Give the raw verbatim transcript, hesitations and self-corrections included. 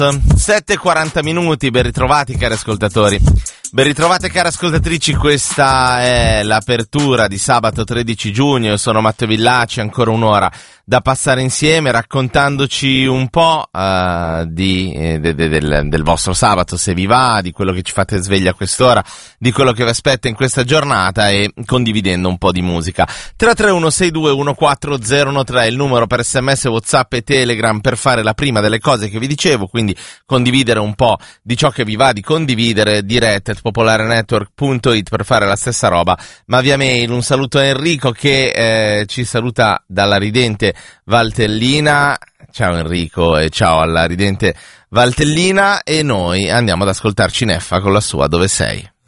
sette e quaranta minuti, ben ritrovati cari ascoltatori, ben ritrovate cari ascoltatrici, questa è l'apertura di sabato tredici giugno, io sono Matteo Villaci, ancora un'ora da passare insieme raccontandoci un po' uh, di, eh, de, de, del, del vostro sabato, se vi va, di quello che ci fate sveglia a quest'ora, di quello che vi aspetta in questa giornata e condividendo un po' di musica. tre tre uno sei due uno quattro zero uno tre è il numero per sms, whatsapp e telegram per fare la prima delle cose che vi dicevo, quindi condividere un po' di ciò che vi va di condividere, diretta at popolarenetwork punto it per fare la stessa roba, ma via mail. Un saluto a Enrico che eh, ci saluta dalla ridente Valtellina. Ciao Enrico e ciao alla ridente Valtellina, e noi andiamo ad ascoltarci Neffa con la sua Dove sei.